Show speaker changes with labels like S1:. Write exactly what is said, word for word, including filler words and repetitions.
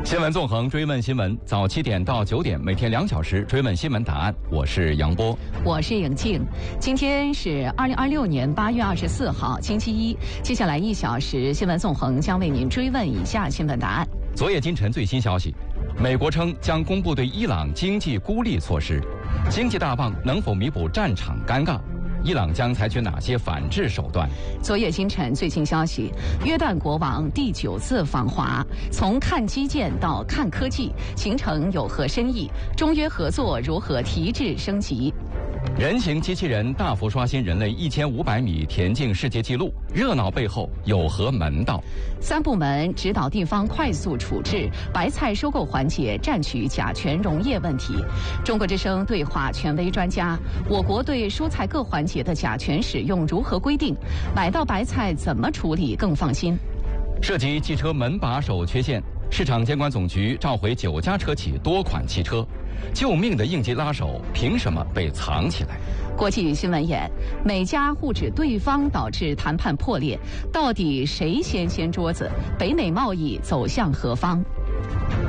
S1: 新闻纵横，追问新闻，早七点到九点，每天两小时追问新闻答案。我是杨波，
S2: 我是颖静。今天是二零二六年八月二十四号，星期一。接下来一小时，新闻纵横将为您追问以下新闻答案。
S1: 昨夜今晨最新消息，美国称将公布对伊朗经济孤立措施，经济大棒能否弥补战场尴尬？伊朗将采取哪些反制手段？
S2: 昨夜今晨最新消息，约旦国王第九次访华，从看基建到看科技，行程有何深意？中约合作如何提质升级？
S1: 人形机器人大幅刷新人类一千五百米田径世界纪录，热闹背后有何门道？
S2: 三部门指导地方快速处置白菜收购环节占取甲醛溶液问题。中国之声对话权威专家，我国对蔬菜各环节的甲醛使用如何规定？买到白菜怎么处理更放心？
S1: 涉及汽车门把手缺陷，市场监管总局召回九家车企多款汽车，救命的应急拉手凭什么被藏起来？
S2: 国际新闻眼，美加互指对方导致谈判破裂，到底谁先掀桌子？北美贸易走向何方？